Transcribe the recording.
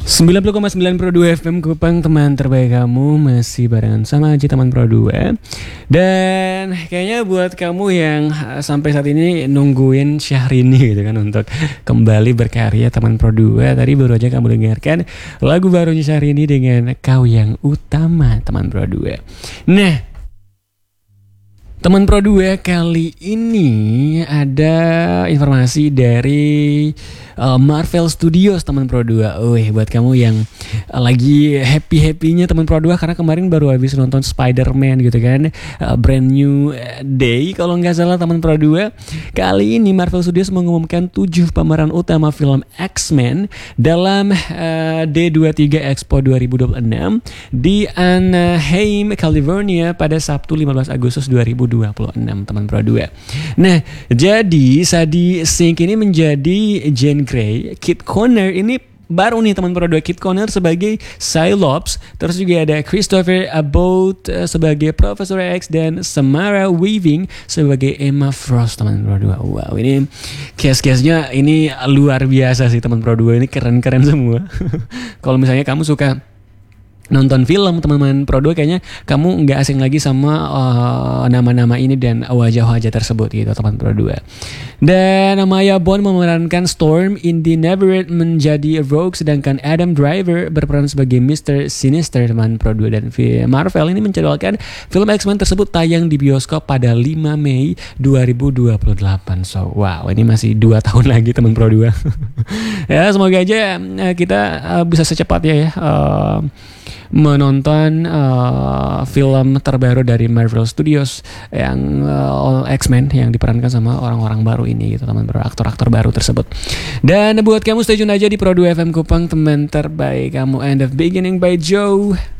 90,9 Pro 2 FM Kupang, teman terbaik kamu. Masih barengan sama Aji, teman Pro 2. Dan kayaknya buat kamu yang sampai saat ini nungguin Syahrini gitu kan untuk kembali berkarya, teman Pro 2, tadi baru aja kamu dengarkan lagu barunya Syahrini dengan Kau Yang Utama, teman Pro 2. Nah, teman Pro 2, kali ini ada informasi dari Marvel Studios, teman Pro 2. Buat kamu yang lagi happy-happynya teman Pro 2 karena kemarin baru habis nonton Spider-Man gitu kan, Brand New Day kalau nggak salah, teman Pro 2. Kali ini Marvel Studios mengumumkan 7 pemeran utama film X-Men dalam D23 Expo 2026 di Anaheim, California pada Sabtu 15 Agustus 2026, teman Pro 2. Nah, jadi Sadie Sink ini menjadi Jean Grey. Kit Connor ini baru nih, teman Pro 2. Kit Connor sebagai Cyclops. Terus juga ada Christopher Abbott sebagai Professor X dan Samara Weaving sebagai Emma Frost, teman Pro 2. Wow, ini cast-castnya ini luar biasa sih, teman Pro 2. Ini keren-keren semua. Kalau misalnya kamu suka nonton film, teman-teman Pro 2, kayaknya kamu nggak asing lagi sama nama-nama ini dan wajah-wajah tersebut gitu, teman Pro 2. Dan Maya Bond memerankan Storm, Indy Neverett menjadi Rogue, sedangkan Adam Driver berperan sebagai Mr. Sinister, teman Pro 2. Dan Marvel ini menjadwalkan film X-Men tersebut tayang di bioskop pada 5 Mei 2028. So, wow, ini masih 2 tahun lagi, teman Pro 2. Ya, semoga aja kita bisa secepatnya ya menonton film terbaru dari Marvel Studios yang X-Men yang diperankan sama orang-orang baru ini gitu, teman, aktor-aktor baru tersebut. Dan buat kamu, stay tune aja di Pro 2 FM Kupang, teman terbaik kamu. End of Beginning by Joe.